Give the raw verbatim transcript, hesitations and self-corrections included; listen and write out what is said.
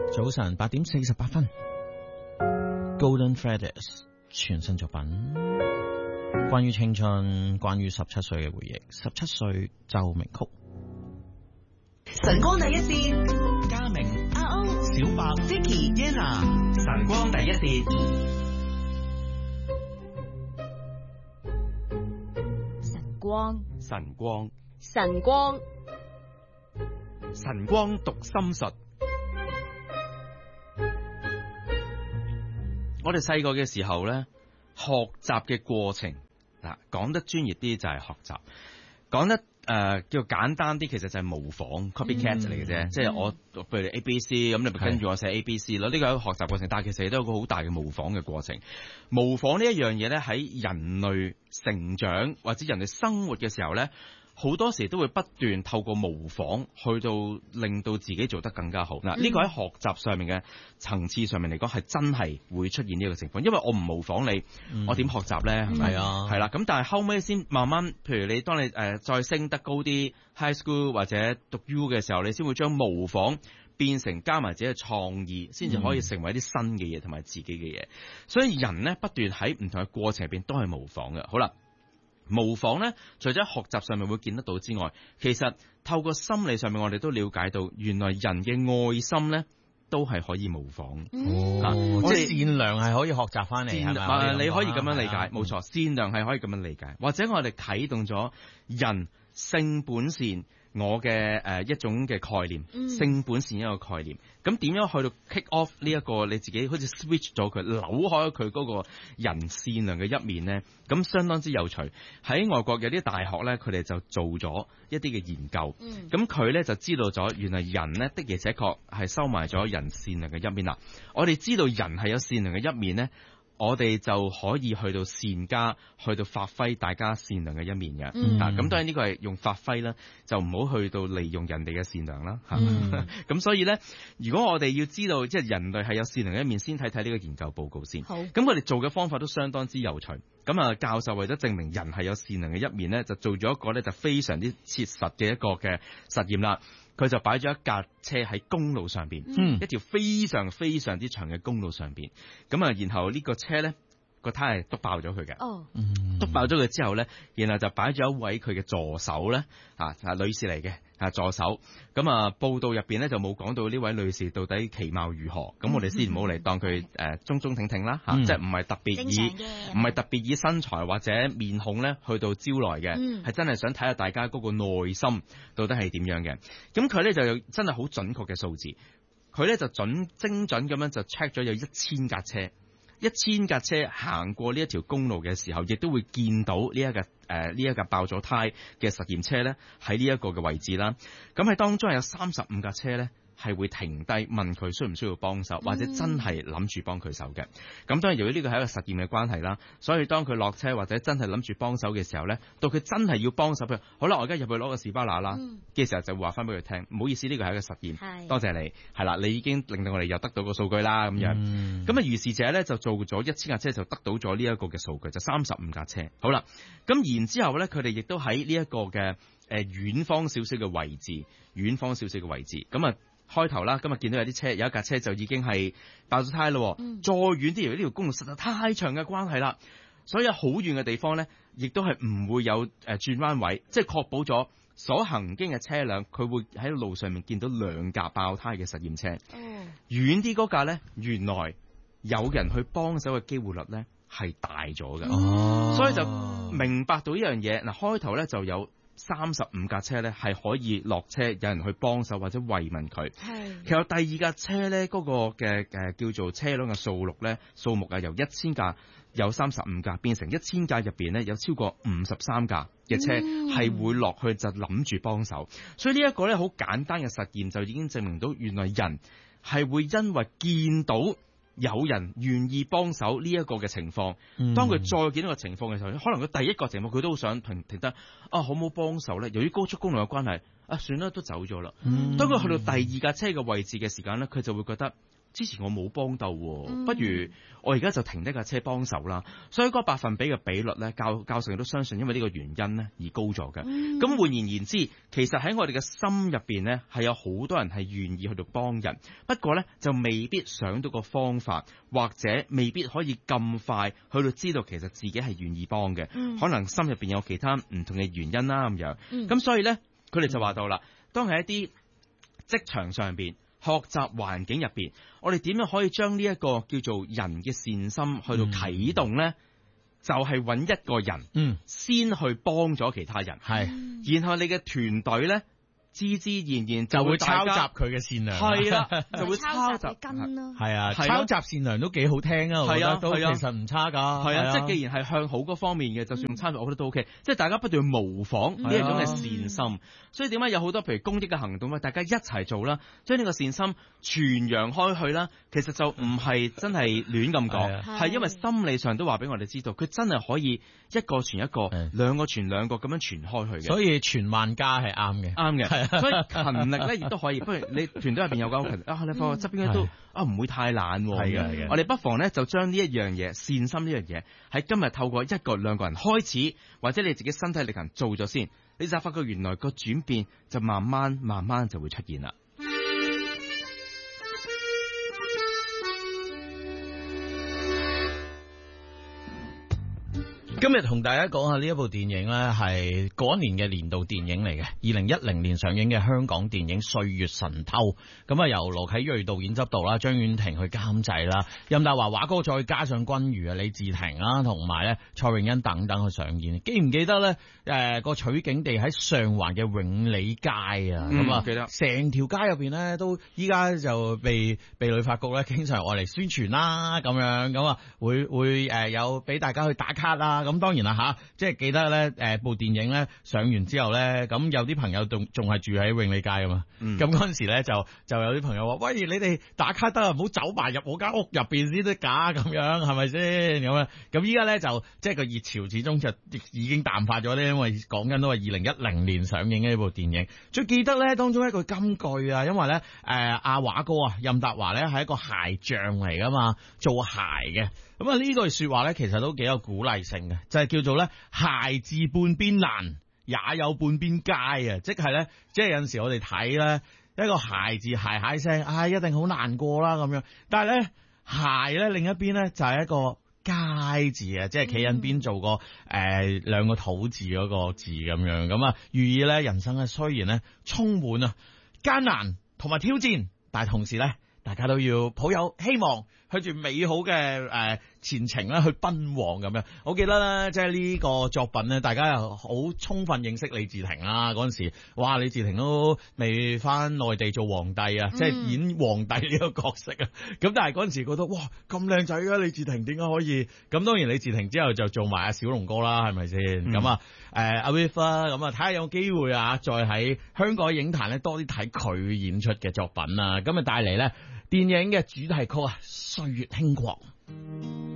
早晨八點四十八分 ，Golden Feathers 全新作品，關於青春，關於十七歲嘅回憶，十七歲奏鳴曲。 晨光第一線， 嘉明、 阿歐、 小白、 Vicky、 Yena，晨光第一線。 晨光， 晨光， 晨光， 晨光讀心術。我哋細個嘅時候咧，學習嘅過程嗱，講得專業啲就係學習，講得誒、呃、叫簡單啲，其實就係模仿 copycat 嚟嘅啫。嗯、即係我譬如 A B C 咁，你咪跟住我寫 A B C 咯。呢個係一個學習過程，但係其實亦都有個好大嘅模仿嘅過程。模仿呢一樣嘢咧，喺人類成長或者人類生活嘅時候咧，好多時都會不斷透過模仿去到令到自己做得更加好。嗱、嗯，呢個喺學習上面嘅層次上面嚟講，係真係會出現呢個情況。因為我唔模仿你，嗯、我點學習咧？係咪啊？係啦。咁但係後尾先慢慢，譬如你當你誒、呃、再升得高啲 ，high school 或者讀 U 嘅時候，你先會將模仿變成加埋自己嘅創意，先至可以成為一啲新嘅嘢同埋自己嘅嘢。所以人咧不斷喺唔同嘅過程入邊都係模仿嘅。好啦。模仿咧，除咗喺學習上面會見得到之外，其實透過心理上面，我哋都了解到，原來人嘅愛心咧都係可以模仿。 哦，啊、即係善良係可以學習翻嚟，係咪？ 你可以咁樣理解，冇錯，善良係可以咁樣理解，或者我哋啟動咗人性本善。我嘅誒、呃、一種嘅概念，嗯、性本善一個概念，咁點樣去到 kick off 呢、這、一個你自己好似 switch 咗佢，扭開佢嗰個人善良嘅一面呢？咁相當之有趣。喺外國有啲大學咧，佢哋就做咗一啲嘅研究，咁佢咧就知道咗原來人呢的而且確係收埋咗人善良嘅一面啦。我哋知道人係有善良嘅一面呢，我哋就可以去到善加，去到發揮大家善良嘅一面嘅。嗯、啊，咁當然呢個係用發揮啦，就唔好去到利用人哋嘅善良啦。嚇、嗯，咁所以咧，如果我哋要知道即係人類係有善良嘅一面，先睇睇呢個研究報告先。好，咁我哋做嘅方法都相當之有趣。咁啊，教授為咗證明人係有善良嘅一面咧，就做咗一個咧就非常之切實嘅一個嘅實驗啦。佢就擺咗一架車喺公路上邊，嗯、一條非常非常之長嘅公路上邊。咁啊，然後呢個車咧個胎係篤爆咗佢嘅，哦，篤爆咗佢之後咧，然後就擺咗一位佢嘅助手咧，啊啊女士嚟嘅啊助手。咁啊報道入邊咧就冇講到呢位女士到底其貌如何。咁、嗯、我哋先唔好嚟當佢誒中中挺挺啦嚇，嗯、即係唔係特別以唔係特別以身材或者面孔咧去到招來嘅，係、嗯、真係想睇下大家嗰個內心到底係點樣嘅。咁佢咧就有真係好準確嘅數字，佢咧就準精準咁樣就 check 咗有一千架車。一千架車行過呢一條公路嘅時候，亦都會見到呢一架誒呢一架爆咗胎嘅實驗車咧喺呢一個嘅位置啦。咁喺當中有三十五架車咧係會停低問佢需唔需要幫手，或者真係諗住幫佢手嘅。咁當然由於呢個係一個實驗嘅關係啦，所以當佢落車或者真係諗住幫手嘅時候咧，到佢真係要幫手嘅，好啦，我而家入去攞個士巴拿啦嘅、嗯、時候就會話翻俾佢聽，唔好意思，呢個係一個實驗，是多謝你，係啦，你已經令到我哋又得到個數據啦咁樣。咁啊、嗯，如是者咧就做咗一千架車就得到咗呢一個嘅數據，就三十五架車。好啦，咁然之後咧，佢哋亦都喺呢一個嘅誒遠方少少嘅位置，遠方少少嘅位置，咁啊。開頭啦，今日見到有啲車，有一架車就已經係爆咗胎咯。嗯、再遠啲，由於呢條公路實在太長嘅關係啦，所以好遠嘅地方咧，亦都係唔會有誒轉彎位，即係確保咗所行經嘅車輛，佢會喺路上面見到兩架爆胎嘅實驗車。哦、遠啲嗰架咧，原來有人去幫手嘅機會率咧係大咗嘅，哦、所以就明白到呢樣嘢。嗱，開頭咧就有三十五架車咧係可以落車，有人去幫手或者慰問佢。係是，其實第二架車咧嗰、那個嘅誒、呃、叫做車輛嘅數目咧數目啊，由一千架有三十五架變成一千架入邊咧有超過五十三架嘅車係會落去就諗住幫手。嗯、所以呢一個咧好簡單嘅實驗就已經證明到，原來人係會因為見到有人願意幫手呢一個嘅情況，當佢再見到個情況嘅時候，可能佢第一個情況佢都好想停停得啊，好唔好幫手咧？由於高速公路嘅關係，啊算啦，都走咗啦。嗯、當佢去到第二架車嘅位置嘅時間咧，佢就會覺得之前我冇幫到喎， 嗯不如我而家就停低架車幫手啦。所以嗰個百分比嘅比率咧，教教授亦都相信因為呢個原因咧而高咗嘅。 嗯咁換言言之，其實喺我哋嘅心入邊咧，係有好多人係願意去到幫人，不過咧就未必想到個方法，或者未必可以咁快去到知道其實自己係願意幫嘅， 嗯可能心入邊有其他唔同嘅原因啦咁樣。 嗯咁所以咧，佢哋就話到啦，當係一啲職場上邊、學習環境入邊，我哋點樣可以將呢一個叫做人嘅善心去到啟動呢？就係揾一個人， 嗯， 先去幫咗其他人， 係然後你嘅團隊呢，自自然然就會大家抄襲佢嘅善良， 係啦，就會抄抄襲襲嘅根咯。 係啊， 係啊抄襲善良都幾好聽啊，我覺係啊得都其係啊實唔差噶， 係啊，即係既然係向好嗰方面嘅，就算用參與，我覺得都 OK。即係大家不斷模仿呢一種嘅善心，所以點解有好多譬如公益嘅行動咧，大家一齊做啦，將呢個善心傳揚開去啦。其實就唔係真係亂咁講， 係係因為心理上都話俾我哋知道，佢真係可以一個傳一個， 係兩個傳兩個咁樣傳開去嘅。 所以傳萬家係啱嘅， 啱嘅， 係啊所以勤力咧亦都可以。不如你團隊入邊有個好勤力啊，你發覺側邊都係啊唔會太懶喎。 係嘅係嘅我哋不妨咧就將呢一樣嘢善心呢樣嘢喺今日透過一個兩個人開始，或者你自己身體力行做咗先，你就發覺原來個轉變就慢慢慢慢就會出現啦。 今日同大家講下呢一部電影呢，係嗰一年嘅年度電影嚟嘅，二零一零年上映嘅香港電影《歲月神偷》。咁啊，由羅啟銳導演執導啦，張婉婷去監製啦，任達華、華哥再加上君如啊、李治廷啦，同埋咧蔡穎欣等等去上演。記唔記得呢？誒、呃，個取景地喺上環嘅永利街啊，咁、 嗯、 啊， 記得成條街入邊呢，都依家就被被旅發局咧經常愛嚟宣傳啦，咁樣咁啊，會會誒有俾大家去打卡啦。咁當然啦吓，即係記得咧，誒部電影咧上完之後咧，咁有啲朋友仲仲係住喺永利街啊嘛，咁嗰陣時咧就就有啲朋友話：喂，你哋打卡得啊，唔好走埋入我間屋入邊先得㗎，咁樣係咪先？咁啊，咁依家咧就即係個熱潮始終就已經淡化咗咧，因為講緊都係二零一零年上映嘅呢部電影。最記得咧當中一句金句啊，因為咧誒阿華哥啊，任達華咧係一個鞋匠嚟㗎嘛，做鞋嘅。咁啊呢句說話咧，其實都幾有鼓勵性嘅，就係、是、叫做咧鞋字半邊難，也有半邊佳啊！即係咧，即係有陣時我哋睇咧一個鞋字，鞋鞋聲，唉、哎，一定好難過啦咁樣。但係咧鞋咧另一邊咧就係一個佳字啊，即係企緊邊做個誒兩個土字嗰個字咁樣。咁啊寓意咧人生咧雖然咧充滿啊艱難同埋挑戰，但係同時咧大家都要抱有希望。向住美好嘅誒前程咧去奔往咁樣，我記得咧，即係呢個作品咧，大家又好充分認識李治廷啦。嗰陣時，哇，李治廷都未翻內地做皇帝啊，嗯、即係演皇帝呢個角色啊。咁但係嗰陣時覺得，哇，咁靚仔嘅李治廷點解可以？咁當然李治廷之後就做埋阿小龍哥啦，係咪先？咁、嗯、啊，誒阿 Viv 啦，咁啊睇下有機會啊，再喺香港影壇咧多啲睇佢演出嘅作品啊，咁啊帶嚟咧。電影嘅主題曲啊，歲月輕狂。